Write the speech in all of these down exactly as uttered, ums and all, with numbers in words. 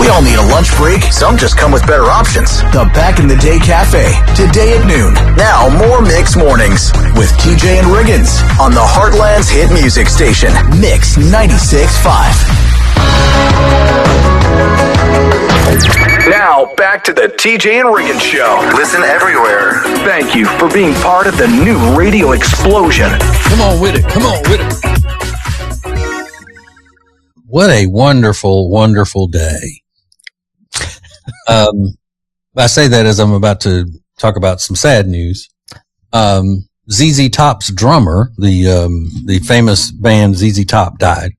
We all need a lunch break. Some just come with better options. The Back in the Day Cafe, today at noon. Now, more Mix Mornings with T J and Riggins on the Heartland's hit music station, Mix ninety-six point five. Now, back to the T J and Riggins Show. Listen everywhere. Thank you for being part of the new radio explosion. Come on with it. Come on with it. What a wonderful, wonderful day. Um, I say that as I'm about to talk about some sad news. Um, Z Z Top's drummer, the, um, the famous band Z Z Top, died.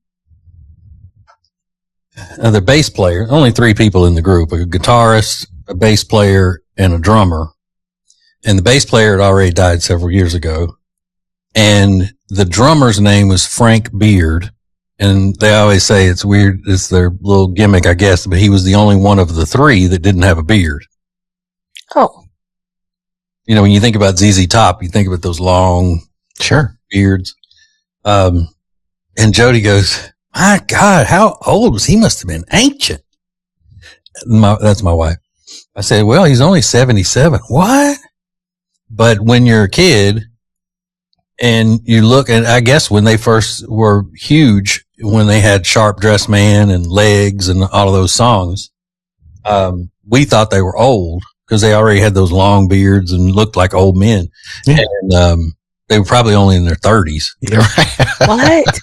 Uh, the bass player, only three people in the group, a guitarist, a bass player, and a drummer. And the bass player had already died several years ago. And the drummer's name was Frank Beard. And they always say it's weird. It's their little gimmick, I guess, but he was the only one of the three that didn't have a beard. Oh. You know, when you think about Z Z Top, you think about those long sure beards. Um, and Jody goes, my God, how old was he? Must have been ancient. My, that's my wife. I said, well, he's only seventy-seven. What? But when you're a kid and you look, and I guess when they first were huge, when they had Sharp Dressed Man and Legs and all of those songs, um, we thought they were old because they already had those long beards and looked like old men. Yeah. And, um, they were probably only in their thirties. What?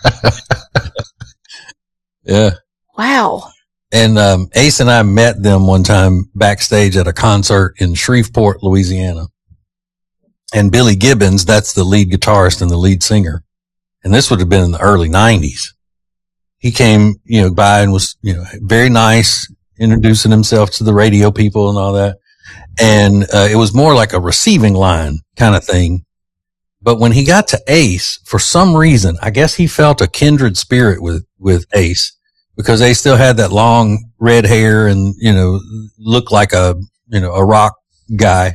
Yeah. Wow. And, um, Ace and I met them one time backstage at a concert in Shreveport, Louisiana. And Billy Gibbons, that's the lead guitarist and the lead singer. And this would have been in the early nineties. He came, you know, by and was, you know, very nice, introducing himself to the radio people and all that. And, uh, it was more like a receiving line kind of thing. But when he got to Ace, for some reason, I guess he felt a kindred spirit with, with Ace because they still had that long red hair and, you know, looked like a, you know, a rock guy.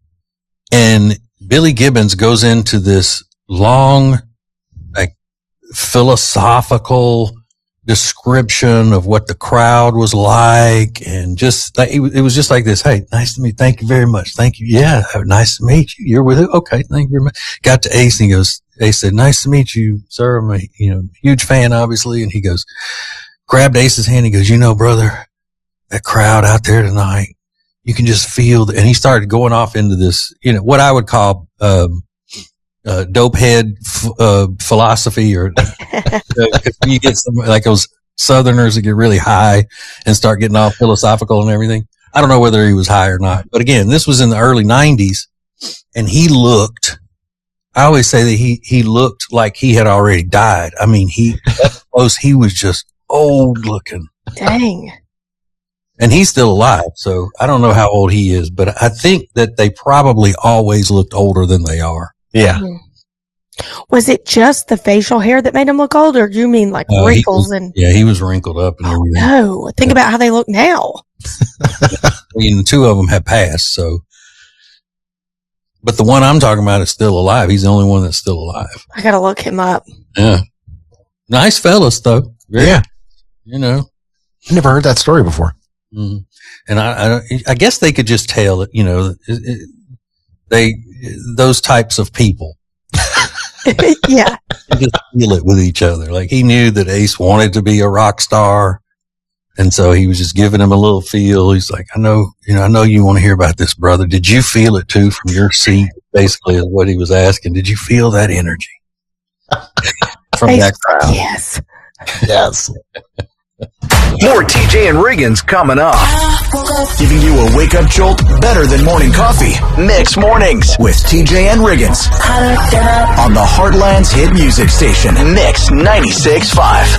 And Billy Gibbons goes into this long, like, philosophical description of what the crowd was like, and just it was just like this. Hey, nice to meet. Thank you very much. Thank you. Yeah, nice to meet you. You're with it. Okay, thank you very much. Got to Ace, and he goes. Ace said, "Nice to meet you, sir. I'm a you know huge fan, obviously." And he goes, grabbed Ace's hand. He goes, "You know, brother, that crowd out there tonight. You can just feel." The, and he started going off into this, you know, what I would call um, uh, dope head f- uh, philosophy, or uh, you get some like those Southerners that get really high and start getting all philosophical and everything. I don't know whether he was high or not, but again, this was in the early nineties, and he looked. I always say that he he looked like he had already died. I mean, he up close, he was just old looking. Dang. And he's still alive, so I don't know how old he is, but I think that they probably always looked older than they are. Yeah. Mm. Was it just the facial hair that made him look old, or do you mean like uh, wrinkles was, and? Yeah, he was wrinkled up and everything. Oh, no. Think yeah. about how they look now. I mean, two of them have passed, so. But the one I'm talking about is still alive. He's the only one that's still alive. I gotta look him up. Yeah. Nice fellas, though. Very, yeah. You know. I never heard that story before. Mm-hmm. And I, I, I guess they could just tell it, you know, it, it, they, those types of people. Yeah. You just feel it with each other. Like he knew that Ace wanted to be a rock star. And so he was just giving him a little feel. He's like, I know, you know, I know you want to hear about this, brother. Did you feel it too from your seat? Basically is what he was asking. Did you feel that energy from Ace, that crowd? Yes. Yes. More T J and Riggins coming up. Giving you a wake-up jolt better than morning coffee. Mix Mornings with T J and Riggins. On the Heartland's hit music station, Mix ninety-six point five.